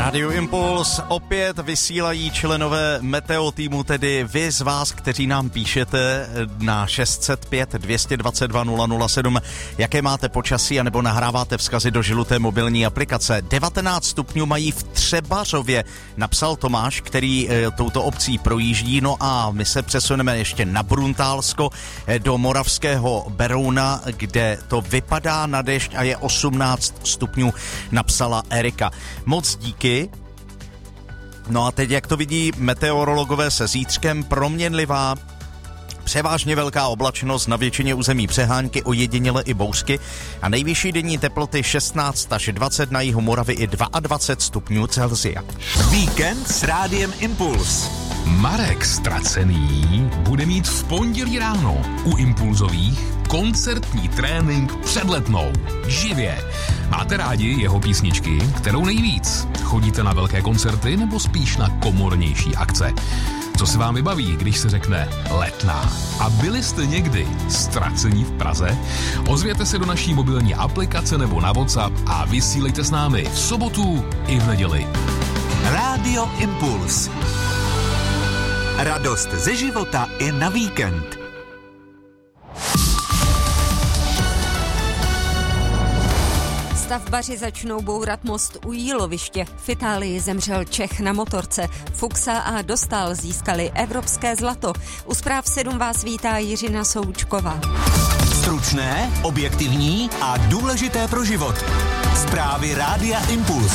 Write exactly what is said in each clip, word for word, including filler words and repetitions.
Rádio Impuls opět vysílají členové Meteo týmu, tedy vy z vás, kteří nám píšete na šest set pět dvě dva dva nula nula sedm, jaké máte počasí, anebo nahráváte vzkazy do žluté mobilní aplikace. devatenáct stupňů mají v Třebařově, napsal Tomáš, který e, touto obcí projíždí. No a my se přesuneme ještě na Bruntálsko, e, do moravského Berouna, kde to vypadá na déšť a je osmnáct stupňů, napsala Erika. Moc díky. No a teď, jak to vidí meteorologové se zítřkem, proměnlivá, převážně velká oblačnost, na většině území přehánky, ojediněle i bouřky a nejvyšší denní teploty šestnáct až dvacet, na jihu Moravy i dvacet dva stupňů Celsia. Víkend s Rádiem Impuls. Marek Ztracený bude mít v pondělí ráno u Impulzových koncertní trénink před Letnou. Živě. Máte rádi jeho písničky? Kterou nejvíc? Chodíte na velké koncerty nebo spíš na komornější akce? Co se vám vybaví, když se řekne Letná? A byli jste někdy ztracení v Praze? Ozvěte se do naší mobilní aplikace nebo na WhatsApp a vysílejte s námi v sobotu i v neděli. Rádio Impuls. Radost ze života i na víkend. Stavbaři začnou bourat most u Jíloviště. V Itálii zemřel Čech na motorce. Fuxa a Dostal získali evropské zlato. U zpráv sedm vás vítá Jiřina Součková. Stručné, objektivní a důležité pro život. Zprávy Rádia Impuls.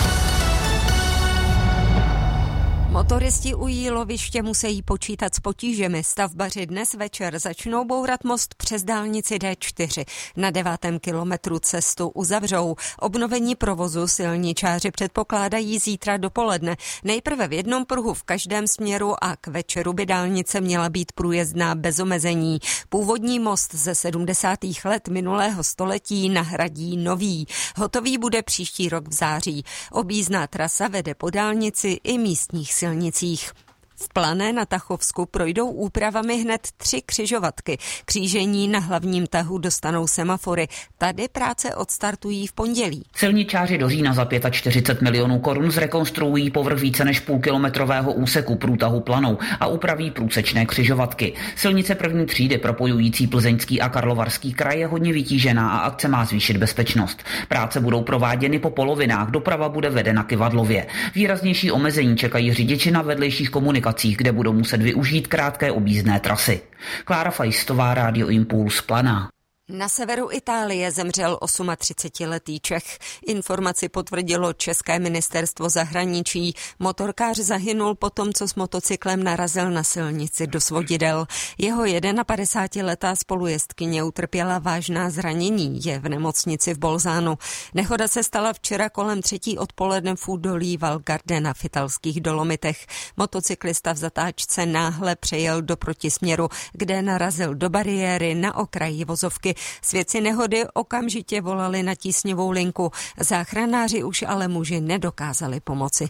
Motoristi u Jíloviště musí počítat s potížemi. Stavbaři dnes večer začnou bourat most přes dálnici D čtyři. Na devátém kilometru cestu uzavřou. Obnovení provozu silničáři předpokládají zítra dopoledne. Nejprve v jednom pruhu v každém směru a k večeru by dálnice měla být průjezdná bez omezení. Původní most ze sedmdesátých let minulého století nahradí nový. Hotový bude příští rok v září. Objízdná trasa vede po dálnici i místních silnicích. V Plané na Tachovsku projdou úpravami hned tři křižovatky. Křížení na hlavním tahu dostanou semafory. Tady práce odstartují v pondělí. Silničáři do října za čtyřicet pět milionů korun zrekonstruují povrch více než půlkilometrového úseku průtahu Planou a upraví průsečné křižovatky. Silnice první třídy propojující Plzeňský a Karlovarský kraj je hodně vytížená a akce má zvýšit bezpečnost. Práce budou prováděny po polovinách, doprava bude vedena kyvadlově. Výraznější omezení čekají řidiči na vedlejších komunikacích, kde budou muset využít krátké objízdné trasy. Klára Fajstová, Rádio Impuls, Planá. Na severu Itálie zemřel třicetiosmiletý Čech. Informaci potvrdilo České ministerstvo zahraničí. Motorkář zahynul po tom, co s motocyklem narazil na silnici do svodidel. Jeho padesátiletá spolujezdkyně utrpěla vážná zranění, je v nemocnici v Bolzánu. Nehoda se stala včera kolem třetí odpoledne v údolí Val Gardena v italských Dolomitech. Motocyklista v zatáčce náhle přejel do protisměru, kde narazil do bariéry na okraji vozovky. Svědci nehody okamžitě volali na tísňovou linku. Záchranáři už ale muži nedokázali pomoci.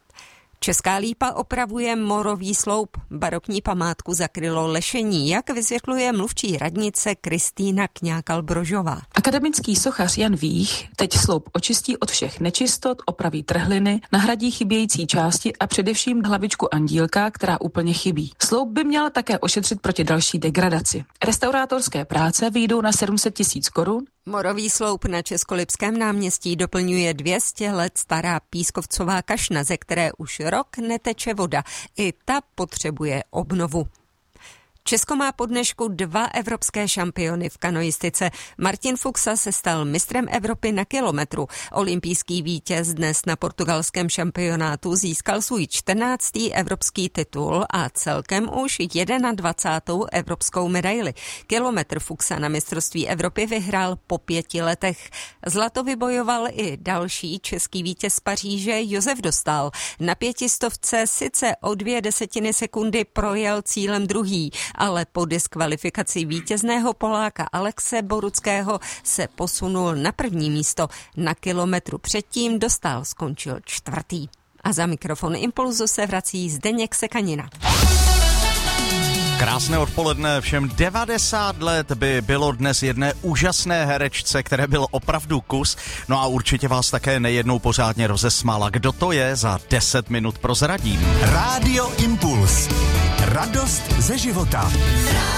Česká Lípa opravuje morový sloup. Barokní památku zakrylo lešení, jak vysvětluje mluvčí radnice Kristýna Kňákal-Brožová. Akademický sochař Jan Vích teď sloup očistí od všech nečistot, opraví trhliny, nahradí chybějící části a především hlavičku andílka, která úplně chybí. Sloup by měl také ošetřit proti další degradaci. Restaurátorské práce vyjdou na sedm set tisíc korun. Morový sloup na Českolipském náměstí doplňuje dvě stě let stará pískovcová kašna, ze které už rok neteče voda. I ta potřebuje obnovu. Česko má po dnešku dva evropské šampiony v kanoistice. Martin Fuxa se stal mistrem Evropy na kilometru. Olympijský vítěz dnes na portugalském šampionátu získal svůj čtrnáctý evropský titul a celkem už dvacátou první evropskou medaili. Kilometr Fuxa na mistrovství Evropy vyhrál po pěti letech. Zlato vybojoval i další český vítěz z Paříže Josef Dostal. Na pětistovce sice o dvě desetiny sekundy projel cílem druhý, ale po diskvalifikaci vítězného Poláka Alexe Boruckého se posunul na první místo. Na kilometru předtím Dostal skončil čtvrtý. A za mikrofon Impulzu se vrací Zdeněk Sekanina. Krásné odpoledne všem. devadesát let by bylo dnes jedné úžasné herečce, které byl opravdu kus. No a určitě vás také nejednou pořádně rozesmála. Kdo to je, za deset minut prozradím. Rádio Impuls. Radost ze života.